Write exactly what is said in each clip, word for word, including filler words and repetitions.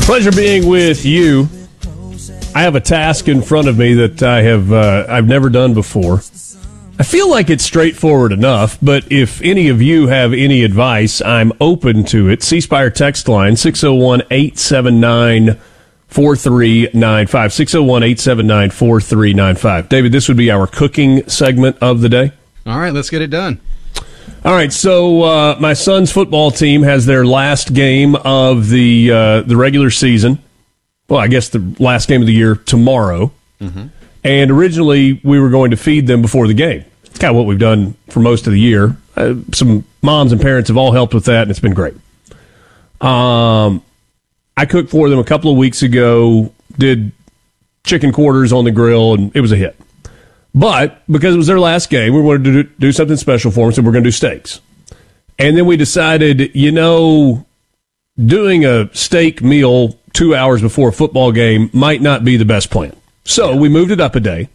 Pleasure being with you. I have a task in front of me that I have uh, I've never done before. I feel like it's straightforward enough, but if any of you have any advice, I'm open to it. C Spire text line six oh one, eight seven nine, four three nine five. six oh one, eight seven nine, four three nine five. David, this would be our cooking segment of the day. All right, let's get it done. All right, so uh, my son's football team has their last game of the uh, the regular season. Well, I guess the last game of the year tomorrow. Mm-hmm. And originally, we were going to feed them before the game. It's kind of what we've done for most of the year. Uh, some moms and parents have all helped with that, and it's been great. Um, I cooked for them a couple of weeks ago, did chicken quarters on the grill, and it was a hit. But because it was their last game, we wanted to do, do something special for them, so we're going to do steaks. And then we decided, you know, doing a steak meal two hours before a football game might not be the best plan. So we moved it up a day.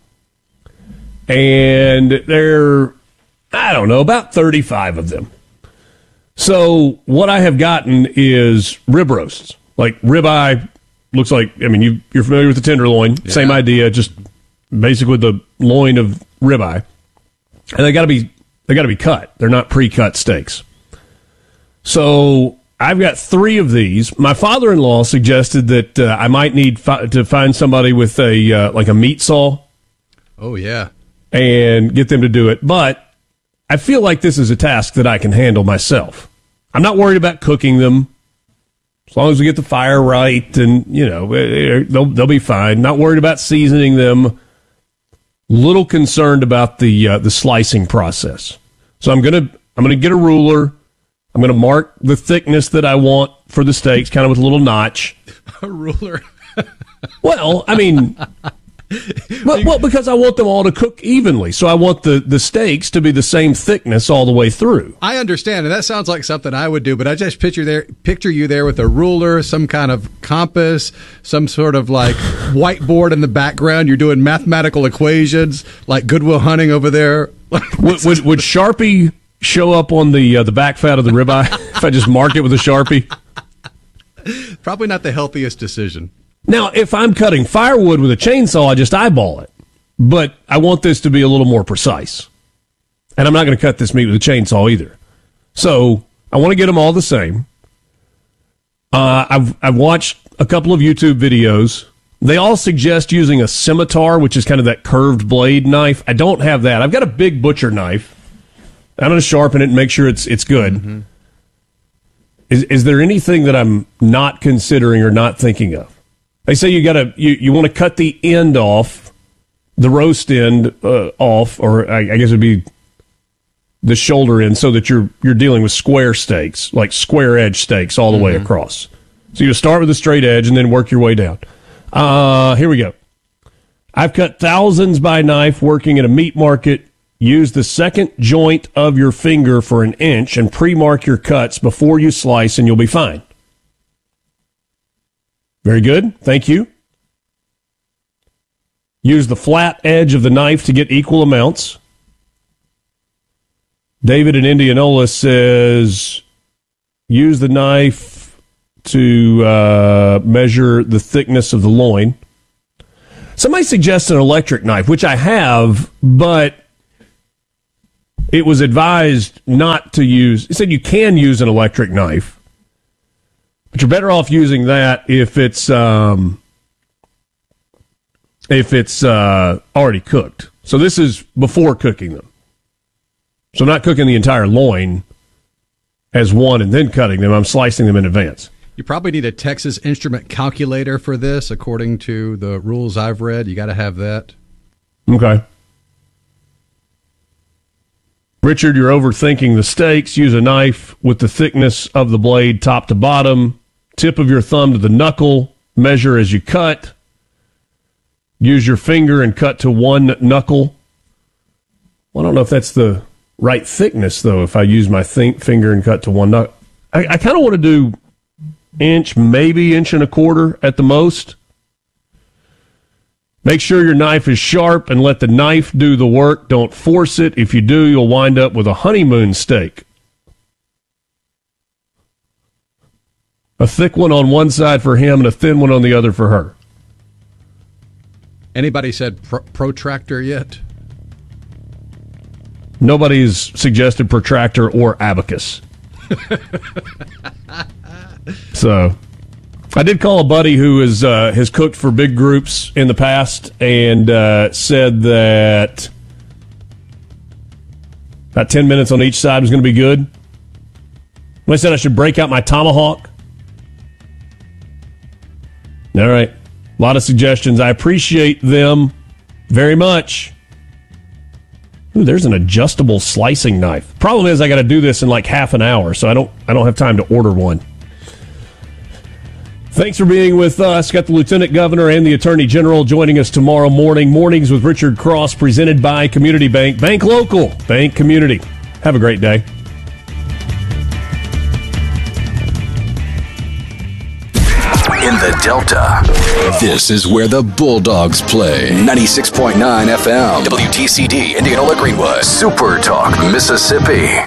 And there are, I don't know, about thirty-five of them. So what I have gotten is rib roasts. Like ribeye looks like, I mean, you, you're familiar with the tenderloin. Yeah. Same idea, just basically the loin of ribeye. And they got to be they got to be cut. They're not pre-cut steaks. So I've got three of these. My father-in-law suggested that uh, I might need fi- to find somebody with a uh, like a meat saw. Oh, yeah. And get them to do it. But I feel like this is a task that I can handle myself. I'm not worried about cooking them. As long as we get the fire right and, you know, they'll, they'll be fine. Not worried about seasoning them. Little concerned about the uh, the slicing process. So I'm going to I'm going to get a ruler. I'm going to mark the thickness that I want for the steaks, kind of with a little notch. A ruler? Well, I mean, well, well, because I want them all to cook evenly. So I want the, the steaks to be the same thickness all the way through. I understand, and that sounds like something I would do, but I just picture there, picture you there with a ruler, some kind of compass, some sort of like whiteboard in the background. You're doing mathematical equations, like Good Will Hunting over there. would, would, would Sharpie show up on the uh, the back fat of the ribeye if I just mark it with a Sharpie? Probably not the healthiest decision. Now, if I'm cutting firewood with a chainsaw, I just eyeball it. But I want this to be a little more precise. And I'm not going to cut this meat with a chainsaw either. So I want to get them all the same. Uh, I've I've watched a couple of YouTube videos. They all suggest using a scimitar, which is kind of that curved blade knife. I don't have that. I've got a big butcher knife. I'm going to sharpen it and make sure it's it's good. Mm-hmm. Is is there anything that I'm not considering or not thinking of? They say you got to you, you want to cut the end off, the roast end uh, off, or I, I guess it'd be the shoulder end, so that you're you're dealing with square steaks, like square edge steaks, all the mm-hmm. way across. So you start with a straight edge and then work your way down. Uh, here we go. I've cut thousands by knife working at a meat market. Use the second joint of your finger for an inch and pre-mark your cuts before you slice, and you'll be fine. Very good. Thank you. Use the flat edge of the knife to get equal amounts. David in Indianola says, use the knife to uh, measure the thickness of the loin. Somebody suggests an electric knife, which I have, but it was advised not to use. It said you can use an electric knife, but you're better off using that if it's um, if it's uh, already cooked. So this is before cooking them. So I'm not cooking the entire loin as one and then cutting them. I'm slicing them in advance. You probably need a Texas Instrument calculator for this, according to the rules I've read. You got to have that. Okay. Richard, you're overthinking the steaks. Use a knife with the thickness of the blade top to bottom. Tip of your thumb to the knuckle. Measure as you cut. Use your finger and cut to one knuckle. Well, I don't know if that's the right thickness, though, if I use my think finger and cut to one knuckle. I, I kind of want to do inch, maybe inch and a quarter at the most. Make sure your knife is sharp and let the knife do the work. Don't force it. If you do, you'll wind up with a honeymoon steak. A thick one on one side for him and a thin one on the other for her. Anybody said pro- protractor yet? Nobody's suggested protractor or abacus. So, I did call a buddy who is, uh, has cooked for big groups in the past and uh, said that about ten minutes on each side was going to be good. I said I should break out my tomahawk. All right. A lot of suggestions. I appreciate them very much. Ooh, there's an adjustable slicing knife. Problem is I got to do this in like half an hour, so I don't I don't have time to order one. Thanks for being with us. Got the Lieutenant Governor and the Attorney General joining us tomorrow morning. Mornings with Richard Cross, presented by Community Bank. Bank local, bank community. Have a great day. In the Delta, this is where the Bulldogs play. ninety-six point nine F M, W T C D, Indianola Greenwood, Super Talk, Mississippi.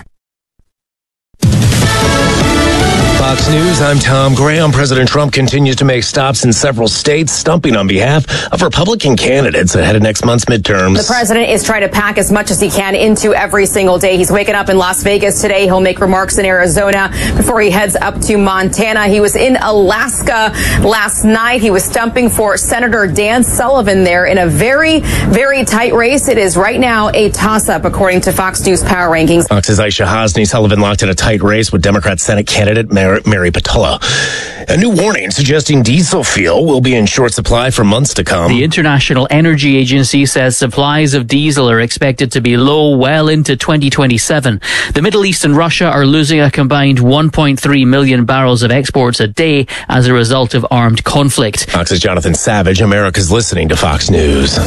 Fox News, I'm Tom Graham. President Trump continues to make stops in several states, stumping on behalf of Republican candidates ahead of next month's midterms. The president is trying to pack as much as he can into every single day. He's waking up in Las Vegas today. He'll make remarks in Arizona before he heads up to Montana. He was in Alaska last night. He was stumping for Senator Dan Sullivan there in a very, very tight race. It is right now a toss-up, according to Fox News Power Rankings. Fox's Aisha Hasni. Sullivan locked in a tight race with Democrat Senate candidate Mary, Mary Patullo. A new warning suggesting diesel fuel will be in short supply for months to come. The International Energy Agency says supplies of diesel are expected to be low well into twenty twenty-seven. The Middle East and Russia are losing a combined one point three million barrels of exports a day as a result of armed conflict. Fox's Jonathan Savage. America's listening to Fox News.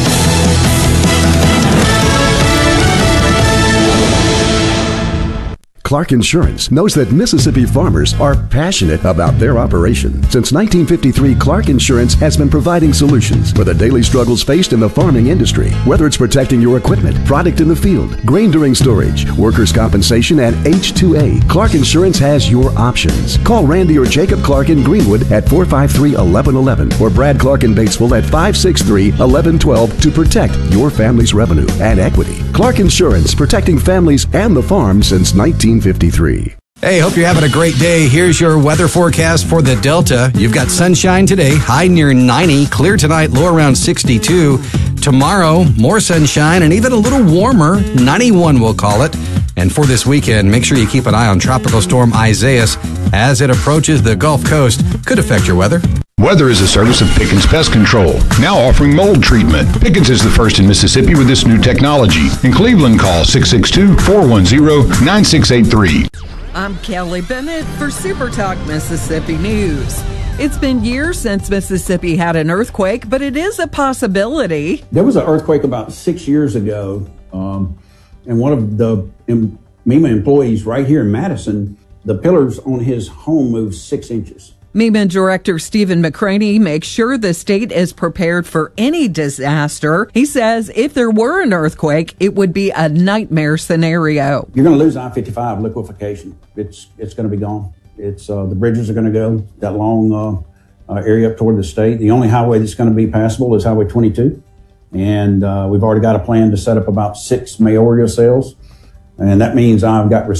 Clark Insurance knows that Mississippi farmers are passionate about their operation. Since nineteen fifty-three, Clark Insurance has been providing solutions for the daily struggles faced in the farming industry. Whether it's protecting your equipment, product in the field, grain during storage, workers' compensation, and H two A, Clark Insurance has your options. Call Randy or Jacob Clark in Greenwood at four five three, one one one one or Brad Clark in Batesville at five six three, one one one two to protect your family's revenue and equity. Clark Insurance, protecting families and the farm since nineteen fifty-three. Hey, hope you're having a great day. Here's your weather forecast for the Delta. You've got sunshine today, high near ninety, clear tonight, low around sixty-two. Tomorrow, more sunshine and even a little warmer, ninety-one we'll call it. And for this weekend, make sure you keep an eye on Tropical Storm Isaias as it approaches the Gulf Coast. Could affect your weather. Weather is a service of Pickens Pest Control, now offering mold treatment. Pickens is the first in Mississippi with this new technology. In Cleveland, call six six two, four one zero, nine six eight three. I'm Kelly Bennett for Super Talk Mississippi News. It's been years since Mississippi had an earthquake, but it is a possibility. There was an earthquake about six years ago, um, and one of the em- MEMA employees right here in Madison, the pillars on his home moved six inches. MEMA Director Stephen McCraney makes sure the state is prepared for any disaster. He says if there were an earthquake, it would be a nightmare scenario. You're going to lose I fifty-five liquefaction. It's it's going to be gone. It's uh, the bridges are going to go that long uh, uh, area up toward the state. The only highway that's going to be passable is Highway twenty-two, and uh, we've already got a plan to set up about six mayoral cells, and that means I've got